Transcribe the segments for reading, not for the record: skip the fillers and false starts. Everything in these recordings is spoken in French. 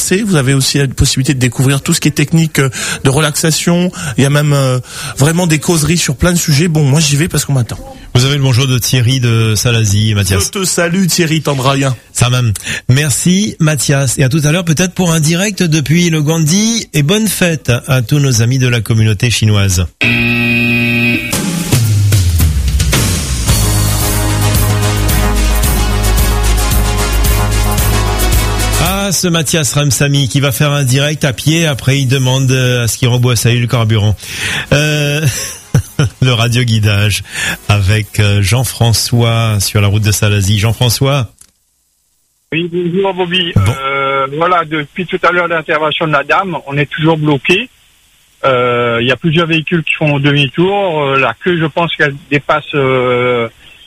traversée. Vous avez aussi la possibilité de découvrir tout ce qui est technique de relaxation. Il y a même vraiment des causeries sur plein de sujets. Bon, moi j'y vais parce qu'on m'attend. Vous avez le bonjour de Thierry de Salazie, Mathias. Je te salue Thierry, t'en rien. Ça même. Merci Mathias. Et à tout à l'heure peut-être pour un direct depuis le Gandhi. Et bonne fête à tous nos amis de la communauté chinoise. Ce Mathias Ramsamy qui va faire un direct à pied, après il demande à ce qu'il reboisse le carburant. Le radio-guidage avec Jean-François sur la route de Salazie. Jean-François. Oui, bonjour Bobby. Bon. Voilà, depuis tout à l'heure l'intervention de la dame, on est toujours bloqué. Il y a plusieurs véhicules qui font demi-tour. La queue, je pense qu'elle dépasse le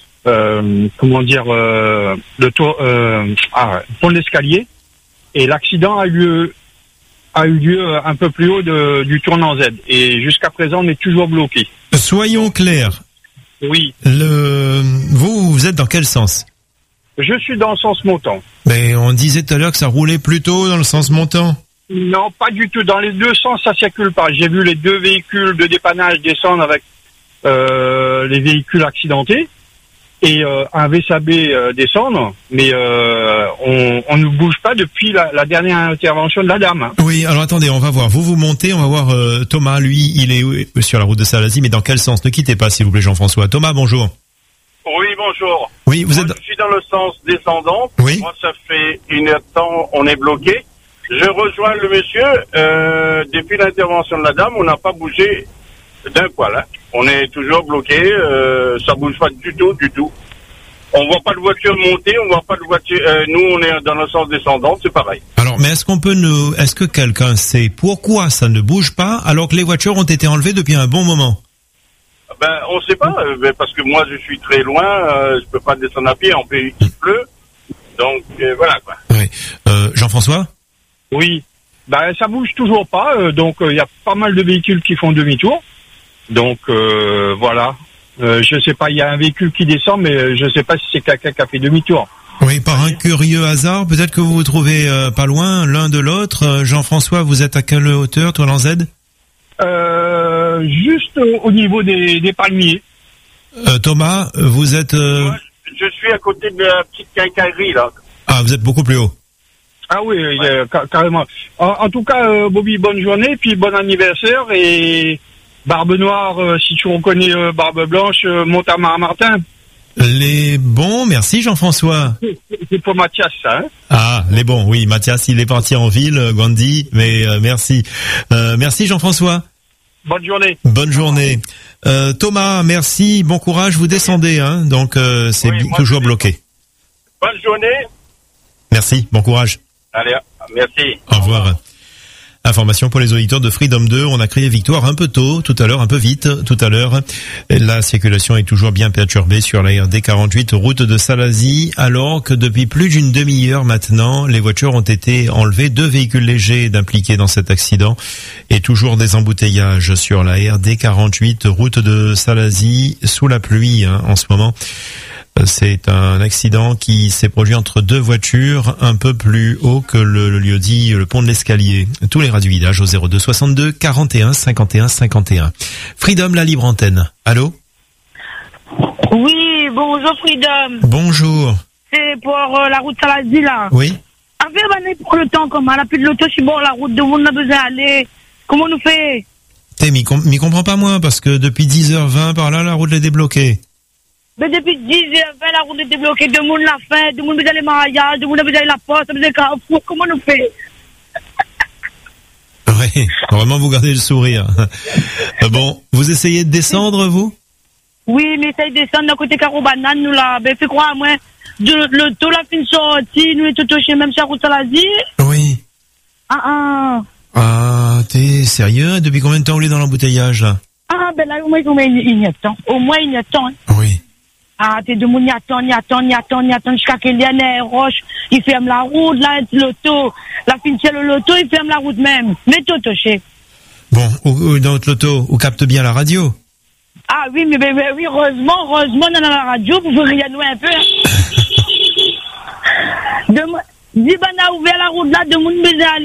pont de l'escalier. Et l'accident a eu lieu un peu plus haut du tournant Z. Et jusqu'à présent, on est toujours bloqué. Soyons clairs. Oui. Vous êtes dans quel sens? Je suis dans le sens montant. Mais on disait tout à l'heure que ça roulait plutôt dans le sens montant. Non, pas du tout. Dans les deux sens, ça circule pas. J'ai vu les deux véhicules de dépannage descendre avec les véhicules accidentés. Et un VSAB descendre, mais on ne bouge pas depuis la dernière intervention de la dame. Oui, alors attendez, on va voir. Vous montez, on va voir Thomas, lui, il est sur la route de Salazie, mais dans quel sens? Ne quittez pas, s'il vous plaît, Jean-François. Thomas, bonjour. Oui, bonjour. Oui, Je suis dans le sens descendant. Oui. Moi, ça fait une heure de temps, on est bloqué. Je rejoins le monsieur. Depuis l'intervention de la dame, on n'a pas bougé d'un poil. Hein. On est toujours bloqué, ça bouge pas du tout. On voit pas de voiture monter, on voit pas de voiture. Nous, on est dans le sens descendant, c'est pareil. Alors, mais est-ce que quelqu'un sait pourquoi ça ne bouge pas alors que les voitures ont été enlevées depuis un bon moment? Ben, on sait pas, parce que moi, je suis très loin, je peux pas descendre à pied, en pays il pleut, donc voilà quoi. Oui. Jean-François? Oui. Ben, ça bouge toujours pas, donc il y a pas mal de véhicules qui font demi-tour. Donc voilà, je sais pas, il y a un véhicule qui descend, mais je sais pas si c'est quelqu'un qui a fait demi-tour. Oui, par un curieux hasard, peut-être que vous vous trouvez pas loin l'un de l'autre. Jean-François, vous êtes à quelle hauteur, toi, en Z? Juste au niveau des palmiers. Thomas, vous êtes... Moi, je suis à côté de la petite quincaillerie, là. Ah, vous êtes beaucoup plus haut. Ah oui, ouais. Carrément. En tout cas, Bobby, bonne journée, puis bon anniversaire, et... Barbe Noire, si tu reconnais Barbe Blanche, monte à Martin. Les bons, merci Jean-François. C'est pour Mathias, ça. Hein. Ah, les bons, oui, Mathias, il est parti en ville, Gandhi, mais merci. Merci Jean-François. Bonne journée. Bonne journée. Thomas, merci, bon courage, vous descendez, hein, donc c'est oui, toujours bloqué. Bonne journée. Merci, bon courage. Allez, merci. Au revoir. Information pour les auditeurs de Freedom 2, on a crié victoire un peu tôt, tout à l'heure, un peu vite, tout à l'heure. La circulation est toujours bien perturbée sur la RD 48, route de Salazie, alors que depuis plus d'une demi-heure maintenant, les voitures ont été enlevées. 2 véhicules légers impliqués dans cet accident et toujours des embouteillages sur la RD 48, route de Salazie, sous la pluie en ce moment. C'est un accident qui s'est produit entre 2 voitures un peu plus haut que le lieu-dit, le pont de l'escalier. Tous les radio-guidages au 02 62 41 51 51. Freedom, la libre antenne. Allô? Oui, bonjour Freedom. Bonjour. C'est pour la route Salazie là. Oui. Avec pour le temps comme elle a plus de l'auto sur bord, la route de où on a besoin d'aller. Comment nous fait? M'y comprends pas moi, parce que depuis 10h20 par là, la route est débloquée. Mais depuis 10h20, la route est débloquée, deux monde l'a fait, deux monde besoin les mariages, deux monde besoin la poste, besoin Carrefour, comment nous fait? Oui, vraiment vous gardez le sourire. Bon, vous essayez de descendre, vous? Oui, mais essaye de descendre d'un côté Caro Banane, nous là, ben fais quoi, moi, le taux la fin sortie, nous est tout touché, même sur la route Salazie. Oui. Ah, t'es sérieux? Depuis combien de temps vous êtes dans l'embouteillage, là? Ah, ben là, au moins il y a temps. Au moins il y a temps. Oui. Ah, t'es de monde, il y a temps, jusqu'à qu'il y a un roche, il ferme la route, là, l'auto, la fin de l'auto, il ferme la route même. Mais tout touché. Bon, dans votre loto, on capte bien la radio. Ah oui, mais oui, heureusement, on a la radio, vous pouvez rien louer un peu. Dis, ben, on a ouvert la route là, de monde,